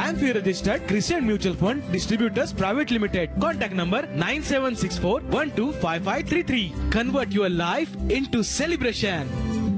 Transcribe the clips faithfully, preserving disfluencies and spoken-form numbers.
SAMFI registered Crescent Mutual Fund Distributors Private Limited. Contact number nine seven six four one two five five three three. Convert your life into celebration.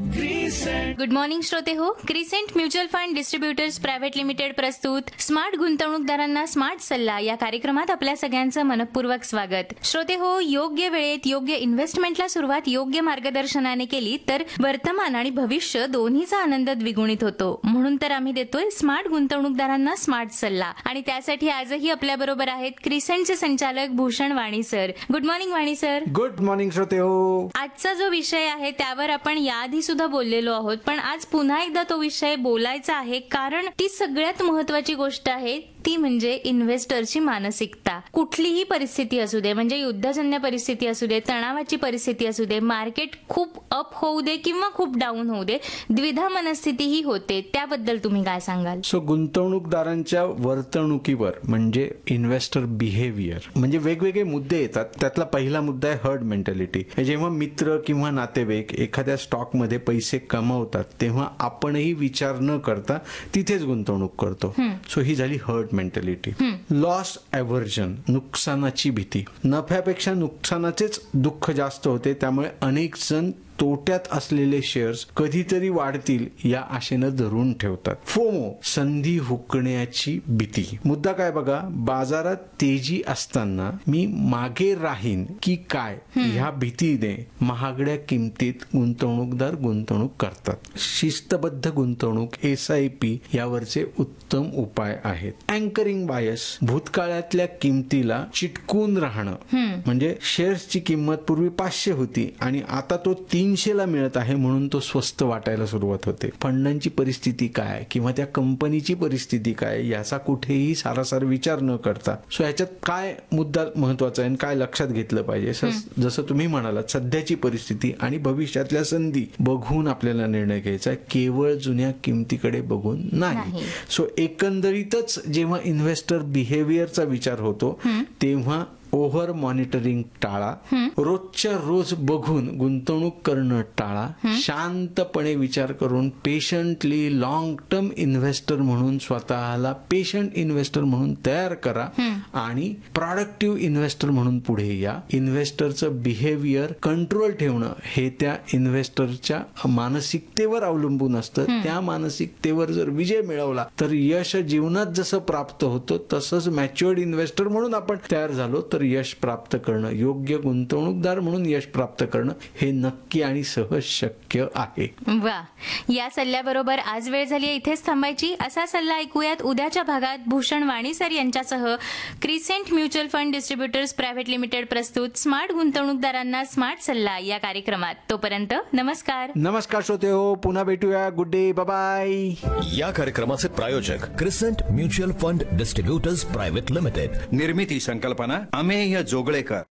Good morning श्रोते हो. Crescent mutual fund distributors private limited प्रस्तुत smart गुंतवणूकदारांना smart सल्ला या कार्यक्रमात आपल्या सगळ्यांचं मनपूर्वक स्वागत. श्रोते हो, योग्य वेळेत योग्य इन्व्हेस्टमेंटला सुरुवात योग्य मार्गदर्शनाने केली तर वर्तमान आणि भविष्य दोन्हीचा आनंद द्विगुणित होतो. म्हणून तर आम्ही देतोय स्मार्ट गुंतवणूकदारांना स्मार्ट सल्ला. आणि त्यासाठी आजही आपल्या बरोबर आहेत क्रिसेंटचे संचालक भूषण वाणी सर. गुड मॉर्निंग वाणी सर. गुड मॉर्निंग श्रोते हो. आजचा जो विषय आहे त्यावर आपण याआधी सुद्धा बोललेलो आहोत, पण आज पुन्हा एकदा तो विषय बोलायचा आहे कारण ती सगळ्यात महत्वाची गोष्ट आहे, ती म्हणजे इन्व्हेस्टरची मानसिकता. कुठलीही परिस्थिती असू दे, म्हणजे युद्धजन्य परिस्थिती असू दे, तणावाची परिस्थिती असू दे, मार्केट खूप अप होऊ दे किंवा खूप डाऊन होऊ दे, द्विधा मनस्थिती ही होते. त्याबद्दल तुम्ही काय सांगाल? सो गुंतवणूकदारांच्या वर्तणुकीवर म्हणजे इन्व्हेस्टर बिहेवियर म्हणजे वेगवेगळे मुद्दे येतात. त्यातला पहिला मुद्दा आहे हर्ड मेंटॅलिटी. जेव्हा मित्र किंवा नातेवाईक एखाद्या स्टॉक मध्ये पैसे कमावतात तेव्हा आपणही विचार न करता तिथेच गुंतवणूक करतो. सो ही झाली हर्ड मेंटॅलिटी. लॉस एव्हर्जन, नुकसानाची भीती. नफ्यापेक्षा नुकसानाचेच दुःख जास्त होते, त्यामुळे अनेक जण तोट्यात असलेले शेअर्स कधीतरी वाढतील या आशेनं धरून ठेवतात. फोमो, संधी हुकण्याची भीती. मुद्दा काय बघा, बाजारात तेजी असताना मी मागे राहीन की काय ह्या भीतीने महागड्या किमतीत गुंतवणूकदार गुंतवणूक करतात. शिस्तबद्ध गुंतवणूक, एस आय पी यावरचे उत्तम उपाय आहेत. अँकरिंग बायस, भूतकाळातल्या किमतीला चिटकून राहणं. म्हणजे शेअर्सची किंमत पूर्वी पाचशे होती आणि आता तो तीनशे ला मिळत आहे म्हणून तो स्वस्त वाटायला सुरुवात होते. फंडांची परिस्थिती काय किंवा त्या कंपनीची परिस्थिती काय याचा कुठेही सारासार विचार न करता, सो ह्याच्यात काय मुद्दा महत्वाचा आहे आणि काय लक्षात घेतलं पाहिजे, जसं तुम्ही म्हणालात सध्याची परिस्थिती आणि भविष्यातल्या संधी बघून आपल्याला निर्णय घ्यायचा, केवळ जुन्या किमतीकडे बघून नाही. सो एकंदरीतच जेव्हा इन्व्हेस्टर बिहेवियरचा विचार होतो तेव्हा ओव्हर मॉनिटरिंग टाळा. रोजच्या रोज बघून गुंतवणूक करणं टाळा. शांतपणे विचार करून पेशंटली लॉंग टर्म इन्व्हेस्टर म्हणून स्वतःला पेशंट इन्व्हेस्टर म्हणून तयार करा आणि प्रॉडक्टिव्ह इन्व्हेस्टर म्हणून पुढे या. इन्व्हेस्टरचं बिहेवियर कंट्रोल ठेवणं हे त्या इन्व्हेस्टरच्या मानसिकतेवर अवलंबून असतं. त्या मानसिकतेवर जर विजय मिळवला तर यश जीवनात जसं प्राप्त होतं तसंच मॅच्युअर्ड इन्व्हेस्टर म्हणून आपण तयार झालो तर यश प्राप्त करणं, योग्य गुंतवणूकदार म्हणून यश प्राप्त करणं हे नक्की आणि सहज शक्य आहे. वा, या सल्ल्याबरोबर आज वेळ झाली इथेच थांबायची. असा सल्ला ऐकूयात उद्याच्या भागात भूषण वाणी सर यांच्यासह. Crescent mutual fund distributors private limited प्रस्तुत स्मार्ट गुंतवणूकदारांना स्मार्ट सल्ला या कार्यक्रमात. तोपर्यंत नमस्कार. नमस्कार श्रोते हो, पुन्हा भेटूया. Good day, bye bye. या कार्यक्रमाचे प्रायोजक crescent mutual fund distributors private limited. निर्मिती संकल्पना अमेय जोगळेकर.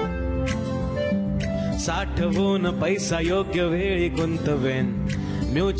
साठवून पैसा योग्य वेळी गुंतवेन.